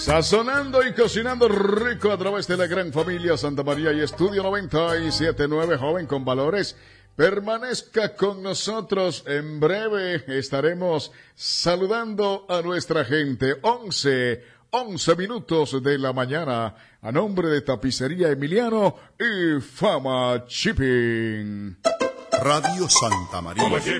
Sazonando y cocinando rico a través de la gran familia Santa María y Estudio 97.9, joven con valores. Permanezca con nosotros, en breve estaremos saludando a nuestra gente. 11 minutos de la mañana, a nombre de Tapicería Emiliano y Fama Shipping. Radio Santa María.